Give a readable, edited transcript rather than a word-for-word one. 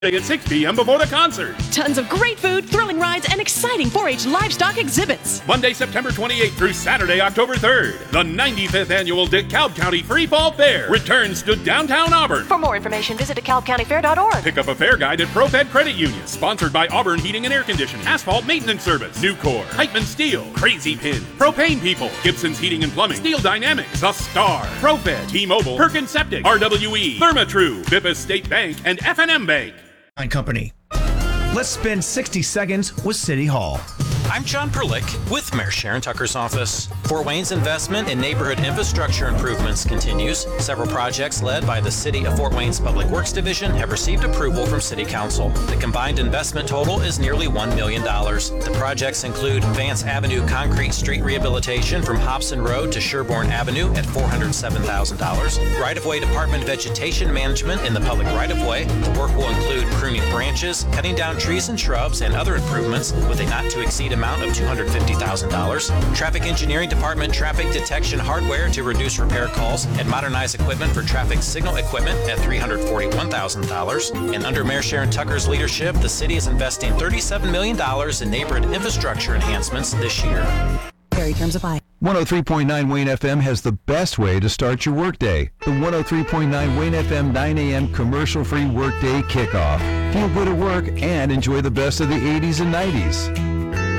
at 6 p.m. before the concert. Tons of great food, thrilling rides, and exciting 4-H livestock exhibits. Monday, September 28th through Saturday, October 3rd. The 95th Annual DeKalb County Free Fall Fair returns to downtown Auburn. For more information, visit DeKalbCountyFair.org. Pick up a fair guide at ProFed Credit Union. Sponsored by Auburn Heating and Air Conditioning, Asphalt Maintenance Service, Nucor, Heitman Steel, Crazy Pin, Propane People, Gibson's Heating and Plumbing, Steel Dynamics, The Star, ProFed, T-Mobile, Perkins Septic, RWE, Therma-Tru, Bippa State Bank, and F&M Bank. Company. Let's spend 60 seconds with City Hall. I'm John Perlick with Mayor Sharon Tucker's office. Fort Wayne's investment in neighborhood infrastructure improvements continues. Several projects led by the City of Fort Wayne's Public Works Division have received approval from City Council. The combined investment total is nearly $1 million. The projects include Vance Avenue concrete street rehabilitation from Hobson Road to Sherbourne Avenue at $407,000. Right-of-way department vegetation management in the public right-of-way. The work will include pruning branches, cutting down trees and shrubs, and other improvements with a not-to-exceed amount of $250,000. Traffic Engineering Department traffic detection hardware to reduce repair calls and modernize equipment for traffic signal equipment at $341,000. And under Mayor Sharon Tucker's leadership, the city is investing $37 million in neighborhood infrastructure enhancements this year. Terms apply. 103.9 Wayne FM has the best way to start your workday. The 103.9 Wayne FM 9 a.m. commercial-free workday kickoff. Feel good at work and enjoy the best of the 80s and 90s.